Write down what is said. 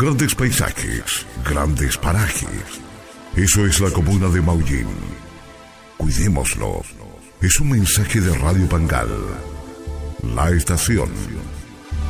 grandes paisajes, grandes parajes. Eso es la comuna de Maullín. Cuidémoslo. Es un mensaje de Radio Pangal, la estación